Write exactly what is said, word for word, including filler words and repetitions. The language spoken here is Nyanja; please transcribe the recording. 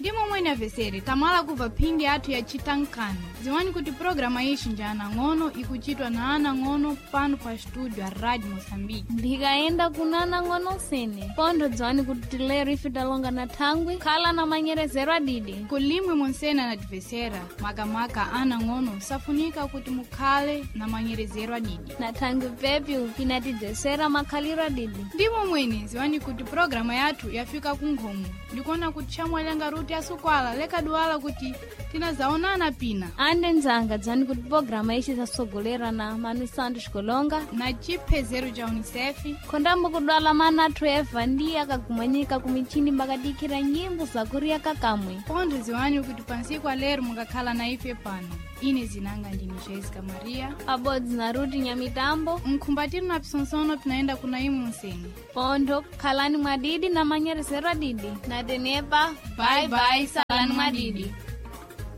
Ndimo mwenye avesere tamala kuva pindi atu ya chitankano. Ziwani kuti programa ishi njana ngono ikuchitwa na ana ngono pano pa studio ya Radio Mosambiki. Ndikaenda kunana ngono sene. Pondo ziwani kuti lero ifidalonga na thangwi khala na manyerezero adidi. Kulimwe monsena na divesera maka maka ana ngono safunika kuti mukhale na manyerezero adidi. Na thangwi pepi upinatidesera makhaliro adidi. Ndimo mwenye ziwani kuti programa yatu yafika kungomu. Ndikona kuti chamwelenga ruti asukwala leka duwala kuti tina zaonana pina. Ande nzanga dzani kuti programa ishi zasogolera na Manu Santos Kolonga na chipezero cha UNICEF. Kondambo kudwala mana Trevor ndi akagumanyika kumichini mbakadikira nyimbo za kuria kakamwe. Pondo ziwani kuti pansiku lero mukakhala na ife pano. Ine zinanga ndini Jessica Maria. Abodzi na Ruti Nyamitambo. Mkumbatiri na pisonsono tunaenda kuna imu mseni. Pondo khalani mwadidi na manyerezero adidi. Na denepa bye bye salani mwadidi.